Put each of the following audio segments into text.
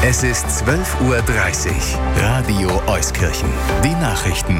Es ist 12:30 Uhr. Radio Euskirchen. Die Nachrichten.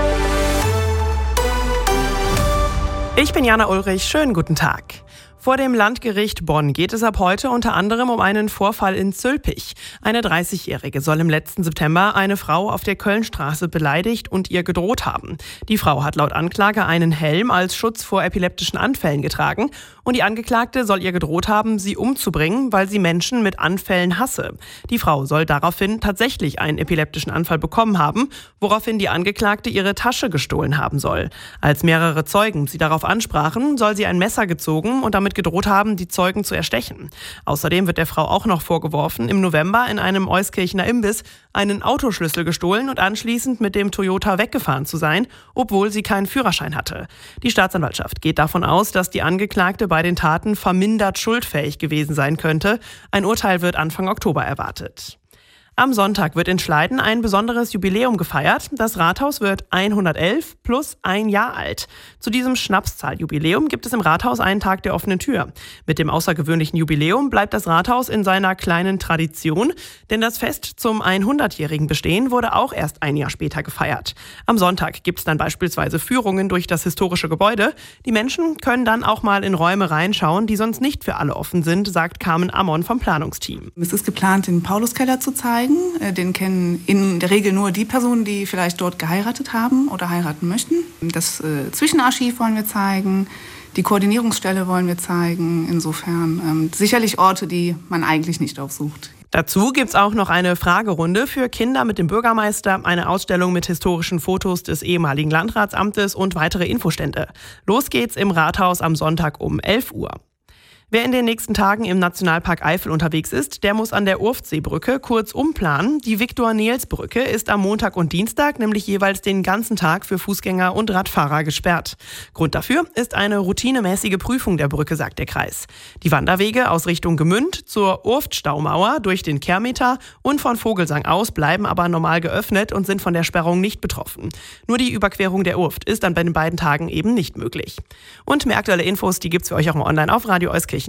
Ich bin Jana Ulrich. Schönen guten Tag. Vor dem Landgericht Bonn geht es ab heute unter anderem um einen Vorfall in Zülpich. Eine 30-Jährige soll im letzten September eine Frau auf der Kölnstraße beleidigt und ihr gedroht haben. Die Frau hat laut Anklage einen Helm als Schutz vor epileptischen Anfällen getragen und die Angeklagte soll ihr gedroht haben, sie umzubringen, weil sie Menschen mit Anfällen hasse. Die Frau soll daraufhin tatsächlich einen epileptischen Anfall bekommen haben, woraufhin die Angeklagte ihre Tasche gestohlen haben soll. Als mehrere Zeugen sie darauf ansprachen, soll sie ein Messer gezogen und damit gedroht haben, die Zeugen zu erstechen. Außerdem wird der Frau auch noch vorgeworfen, im November in einem Euskirchener Imbiss einen Autoschlüssel gestohlen und anschließend mit dem Toyota weggefahren zu sein, obwohl sie keinen Führerschein hatte. Die Staatsanwaltschaft geht davon aus, dass die Angeklagte bei den Taten vermindert schuldfähig gewesen sein könnte. Ein Urteil wird Anfang Oktober erwartet. Am Sonntag wird in Schleiden ein besonderes Jubiläum gefeiert. Das Rathaus wird 111 plus ein Jahr alt. Zu diesem Schnapszahljubiläum gibt es im Rathaus einen Tag der offenen Tür. Mit dem außergewöhnlichen Jubiläum bleibt das Rathaus in seiner kleinen Tradition, denn das Fest zum 100-jährigen Bestehen wurde auch erst ein Jahr später gefeiert. Am Sonntag gibt es dann beispielsweise Führungen durch das historische Gebäude. Die Menschen können dann auch mal in Räume reinschauen, die sonst nicht für alle offen sind, sagt Carmen Ammon vom Planungsteam. Es ist geplant, den Pauluskeller zu zeigen. Den kennen in der Regel nur die Personen, die vielleicht dort geheiratet haben oder heiraten möchten. Das Zwischenarchiv wollen wir zeigen, die Koordinierungsstelle wollen wir zeigen. Insofern sicherlich Orte, die man eigentlich nicht aufsucht. Dazu gibt's auch noch eine Fragerunde für Kinder mit dem Bürgermeister, eine Ausstellung mit historischen Fotos des ehemaligen Landratsamtes und weitere Infostände. Los geht's im Rathaus am Sonntag um 11 Uhr. Wer in den nächsten Tagen im Nationalpark Eifel unterwegs ist, der muss an der Urftseebrücke kurz umplanen. Die Viktor-Niels-Brücke ist am Montag und Dienstag nämlich jeweils den ganzen Tag für Fußgänger und Radfahrer gesperrt. Grund dafür ist eine routinemäßige Prüfung der Brücke, sagt der Kreis. Die Wanderwege aus Richtung Gemünd zur Urftstaumauer durch den Kehrmeter und von Vogelsang aus bleiben aber normal geöffnet und sind von der Sperrung nicht betroffen. Nur die Überquerung der Urft ist dann bei den beiden Tagen eben nicht möglich. Und mehr aktuelle Infos, die gibt's für euch auch mal online auf Radio Euskirchen.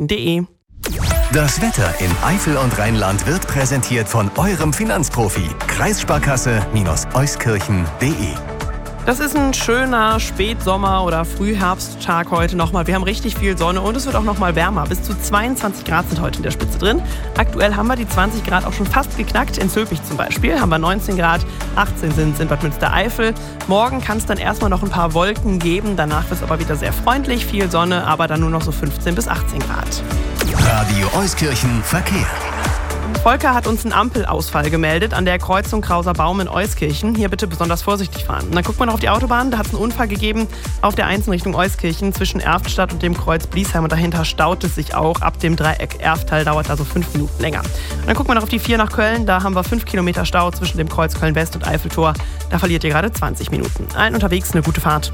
Das Wetter in Eifel und Rheinland wird präsentiert von eurem Finanzprofi. Kreissparkasse-Euskirchen.de. Das ist ein schöner Spätsommer- oder Frühherbsttag heute nochmal. Wir haben richtig viel Sonne und es wird auch nochmal wärmer. Bis zu 22 Grad sind heute in der Spitze drin. Aktuell haben wir die 20 Grad auch schon fast geknackt. In Zülpich zum Beispiel haben wir 19 Grad, 18 sind es in Bad Münstereifel. Morgen kann es dann erstmal noch ein paar Wolken geben. Danach wird es aber wieder sehr freundlich, viel Sonne, aber dann nur noch so 15 bis 18 Grad. Radio Euskirchen Verkehr. Volker hat uns einen Ampelausfall gemeldet an der Kreuzung Krauser Baum in Euskirchen. Hier bitte besonders vorsichtig fahren. Und dann guckt man noch auf die Autobahn, da hat es einen Unfall gegeben auf der 1 in Richtung Euskirchen zwischen Erftstadt und dem Kreuz Bliesheim. Und dahinter staut es sich auch. Ab dem Dreieck Erftal dauert also 5 Minuten länger. Und dann guckt man noch auf die 4 nach Köln. Da haben wir 5 Kilometer Stau zwischen dem Kreuz Köln-West und Eiffeltor. Da verliert ihr gerade 20 Minuten. Allen unterwegs eine gute Fahrt.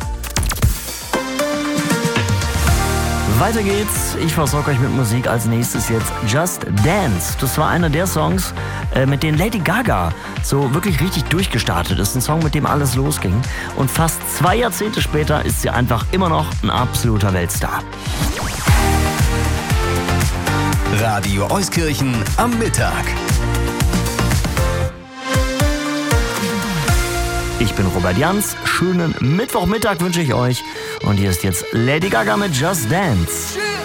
Weiter geht's. Ich versorge euch mit Musik. Als nächstes jetzt Just Dance. Das war einer der Songs, mit denen Lady Gaga so wirklich richtig durchgestartet ist. Ein Song, mit dem alles losging. Und fast 2 Jahrzehnte später ist sie einfach immer noch ein absoluter Weltstar. Radio Euskirchen am Mittag. Ich bin Robert Jans. Schönen Mittwochmittag wünsche ich euch. Und hier ist jetzt Lady Gaga mit Just Dance.